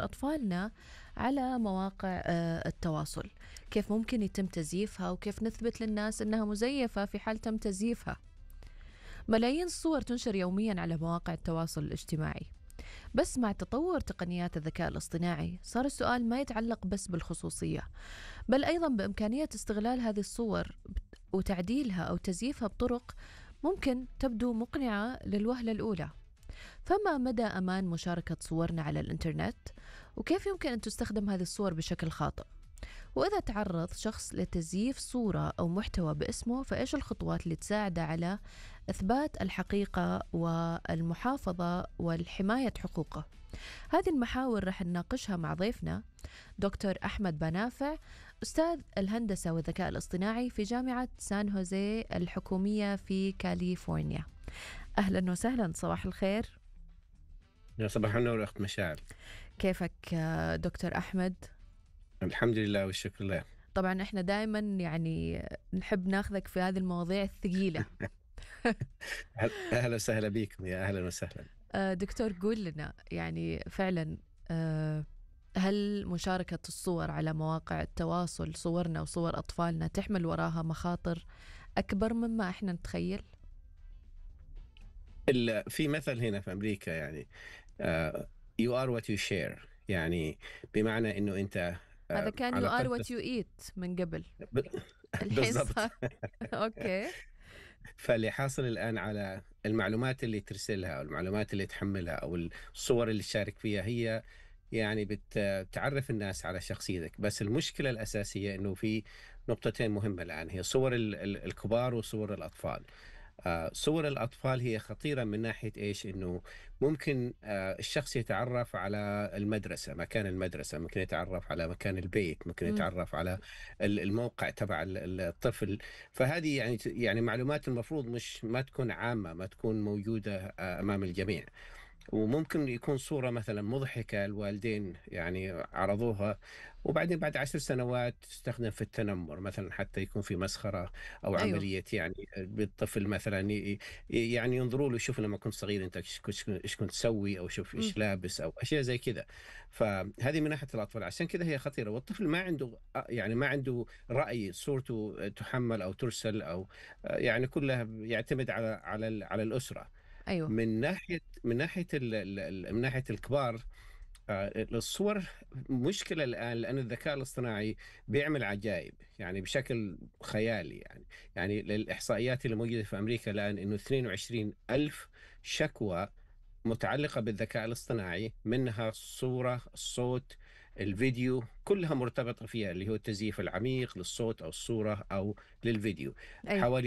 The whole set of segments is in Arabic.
صور أطفالنا على مواقع التواصل، كيف ممكن يتم تزييفها وكيف نثبت للناس أنها مزيفة في حال تم تزييفها. ملايين الصور تنشر يوميا على مواقع التواصل الاجتماعي، بس مع تطور تقنيات الذكاء الاصطناعي صار السؤال ما يتعلق بس بالخصوصية، بل أيضا بإمكانية استغلال هذه الصور وتعديلها أو تزييفها بطرق ممكن تبدو مقنعة للوهلة الأولى. فما مدى أمان مشاركة صورنا على الإنترنت؟ وكيف يمكن أن تستخدم هذه الصور بشكل خاطئ؟ وإذا تعرض شخص لتزييف صورة أو محتوى باسمه، فإيش الخطوات اللي تساعده على إثبات الحقيقة والمحافظة والحماية حقوقه؟ هذه المحاور رح نناقشها مع ضيفنا دكتور أحمد بنافع، أستاذ الهندسة والذكاء الاصطناعي في جامعة سان هوزي الحكومية في كاليفورنيا. أهلا وسهلا، صباح الخير. يا صباح النور أخت مشاعر. كيفك دكتور أحمد؟ الحمد لله والشكر لله. طبعا احنا دائما يعني نحب ناخذك في هذه المواضيع الثقيلة. أهلا وسهلا بكم، يا أهلا وسهلا. دكتور، قول لنا يعني فعلا هل مشاركة الصور على مواقع التواصل، صورنا وصور أطفالنا، تحمل وراها مخاطر أكبر مما احنا نتخيل؟ في مثل هنا في أمريكا يعني you are what you share، يعني بمعنى إنه أنت هذا كان you are what you eat من قبل. بالضبط. أوكي. فاللي حاصل الآن على المعلومات اللي ترسلها أو المعلومات اللي تحملها أو الصور اللي تشارك فيها، هي يعني بتعرف الناس على شخصيتك. بس المشكلة الأساسية إنه في نقطتين مهمة الآن، هي صور الكبار وصور الأطفال. صور الأطفال هي خطيرة من ناحية إيش؟ إنه ممكن الشخص يتعرف على المدرسة، مكان المدرسة، ممكن يتعرف على مكان البيت، ممكن يتعرف على الموقع تبع الطفل. فهذه يعني معلومات المفروض مش ما تكون عامة، ما تكون موجودة أمام الجميع. وممكن يكون صورة مثلا مضحكة الوالدين يعني عرضوها، وبعدين بعد 10 سنوات تستخدم في التنمر مثلا، حتى يكون في مسخرة أو أيوة. عملية يعني بالطفل مثلا، يعني ينظروا له، شوف لما كنت صغير أنت إيش كنت تسوي، أو شوف إيش لابس، أو أشياء زي كذا. فهذه من ناحية الأطفال، عشان كذا هي خطيرة. والطفل ما عنده يعني ما عنده رأي، صورته تحمل أو ترسل أو يعني كلها يعتمد على الأسرة. أيوة. من ناحية الكبار، الصور مشكلة الآن، لأن الذكاء الاصطناعي بيعمل عجائب يعني بشكل خيالي. يعني الإحصائيات اللي موجودة في أمريكا الآن إنه 22 ألف شكوى متعلقة بالذكاء الاصطناعي، منها الصورة، الصوت، الفيديو، كلها مرتبطة فيها، اللي هو التزييف العميق للصوت أو الصورة أو للفيديو. أيوة. حوالي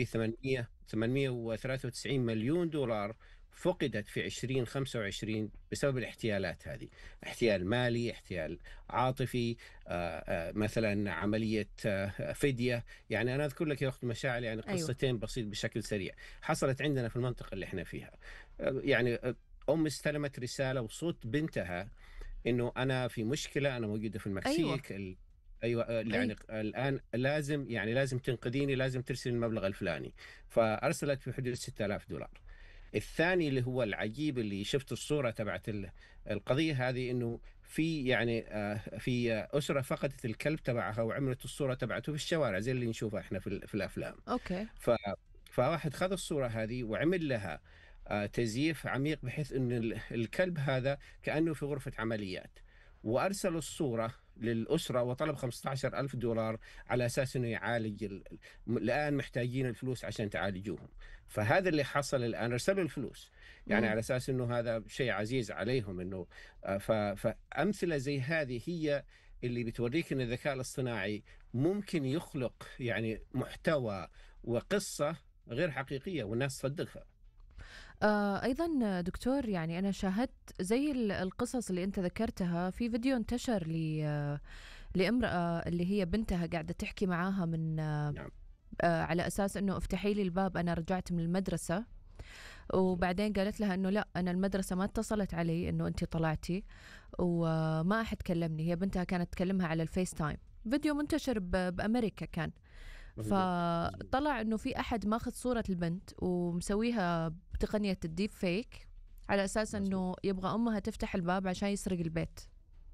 893 مليون دولار فقدت في 2025 بسبب الاحتيالات هذه. احتيال مالي، احتيال عاطفي، مثلا عملية فدية. يعني أنا أذكر لك يا أخت مشاعل يعني قصتين بسيط بشكل سريع حصلت عندنا في المنطقة اللي احنا فيها. يعني أم استلمت رسالة وصوت بنتها إنه أنا في مشكلة، أنا موجودة في المكسيك. أيوة. أيوة، يعني الآن لازم تنقذيني، لازم ترسل المبلغ الفلاني. فأرسلت في حدود $6000. الثاني اللي هو العجيب اللي شفت الصورة تبعت القضية هذه، إنه في يعني في أسرة فقدت الكلب تبعها وعملت الصورة تبعته في الشوارع زي اللي نشوفها إحنا في الأفلام. أوكي. فواحد خذ الصورة هذه وعمل لها تزييف عميق، بحيث أن الكلب هذا كأنه في غرفة عمليات، وأرسل الصورة للأسرة وطلب $15,000 على أساس أنه يعالج الآن محتاجين الفلوس عشان تعالجوهم. فهذا اللي حصل الآن، رسلوا الفلوس يعني على أساس أنه هذا شيء عزيز عليهم. أنه فأمثلة زي هذه هي اللي بتوريك أن الذكاء الاصطناعي ممكن يخلق يعني محتوى وقصة غير حقيقية والناس تصدقها. أيضا دكتور، يعني أنا شاهدت زي القصص اللي أنت ذكرتها في فيديو انتشر لامرأة اللي هي بنتها قاعدة تحكي معاها من نعم. على أساس أنه افتحي لي الباب، أنا رجعت من المدرسة. وبعدين قالت لها أنه لا، أنا المدرسة ما اتصلت علي أنه أنت طلعتي وما أحد كلمني. هي بنتها كانت تكلمها على الفيس تايم. فيديو منتشر بأمريكا كان. فطلع أنه في أحد ماخذ صورة البنت ومسويها بتقنية الديب فيك على أساس أنه يبغى أمها تفتح الباب عشان يسرق البيت.